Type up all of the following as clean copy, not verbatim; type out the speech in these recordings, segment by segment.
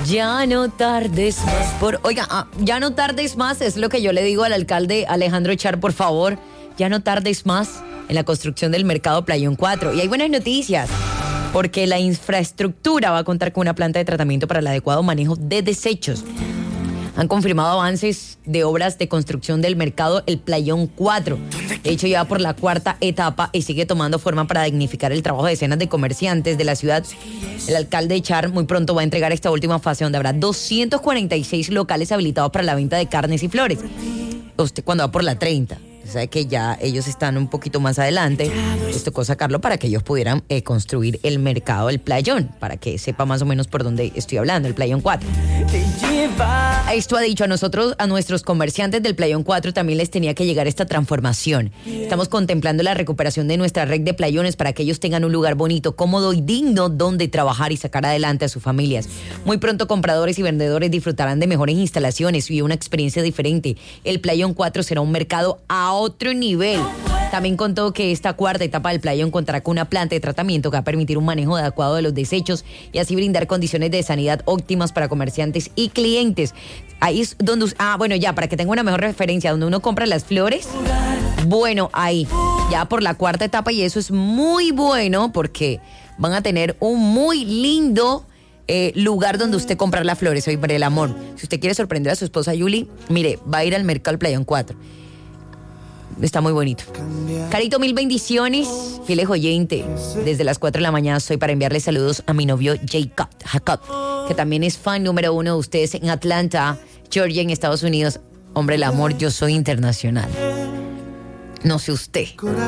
Ya no tardes más. Oiga, ya no tardes más, es lo que yo le digo al alcalde Alejandro Char, por favor. Ya no tardes más en la construcción del mercado Playón 4. Y hay buenas noticias, porque la infraestructura va a contar con una planta de tratamiento para el adecuado manejo de desechos. Han confirmado avances de obras de construcción del mercado El Playón 4. De hecho, ya va por la cuarta etapa y sigue tomando forma para dignificar el trabajo de decenas de comerciantes de la ciudad. El alcalde Char muy pronto va a entregar esta última fase, donde habrá 246 locales habilitados para la venta de carnes y flores. Usted cuando va por la 30, sabe que ya ellos están un poquito más adelante. Les tocó sacarlo para que ellos pudieran construir el mercado del Playón, para que sepa más o menos por dónde estoy hablando, el Playón 4. Esto ha dicho a nosotros, a nuestros comerciantes del Playón 4, también les tenía que llegar esta transformación. Estamos contemplando la recuperación de nuestra red de playones para que ellos tengan un lugar bonito, cómodo y digno donde trabajar y sacar adelante a sus familias. Muy pronto compradores y vendedores disfrutarán de mejores instalaciones y una experiencia diferente. El Playón 4 será un mercado a otro nivel. También contó que esta cuarta etapa del Playón contará con una planta de tratamiento que va a permitir un manejo adecuado de los desechos y así brindar condiciones de sanidad óptimas para comerciantes y clientes. Ahí es donde... para que tenga una mejor referencia, donde uno compra las flores. Bueno, ahí, ya por la cuarta etapa, y eso es muy bueno porque van a tener un muy lindo lugar donde usted comprar las flores. Hoy, por el amor, si usted quiere sorprender a su esposa Yuli, mire, va a ir al mercado Playón 4. Está muy bonito. Carito, mil bendiciones. Fieles oyente. Desde las 4 de la mañana estoy para enviarle saludos a mi novio Jacob, que también es fan número 1 de ustedes en Atlanta, Georgia, en Estados Unidos. Hombre, el amor, yo soy internacional. No sé usted.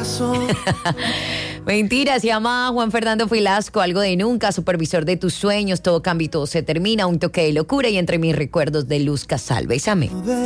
Mentira, se llama Juan Fernando Filasco, algo de nunca, supervisor de tus sueños, todo cambia y todo se termina, un toque de locura y entre mis recuerdos de Luz Casal. Bésame.